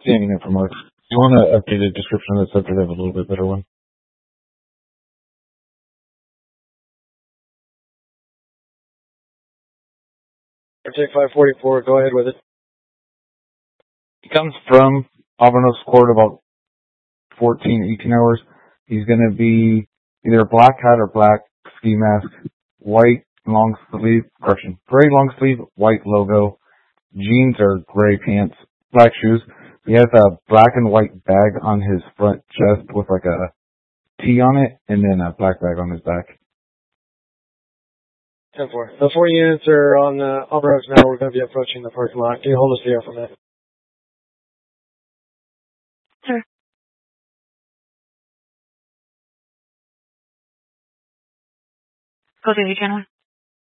Seeing it from Mark. You want an updated description of the subject? I have a little bit better one. Take 544, go ahead with it. He comes from Albornoz Court about 14, 18 hours. He's going to be either a black hat or black ski mask, white long sleeve, gray long sleeve, white logo, jeans or gray pants, black shoes. He has a black and white bag on his front chest with like a T on it, and then a black bag on his back. 10-4. Before you answer on Albornoz now, we're going to be approaching the parking lot. Can you hold us here for a minute? Sure. Go to the channel.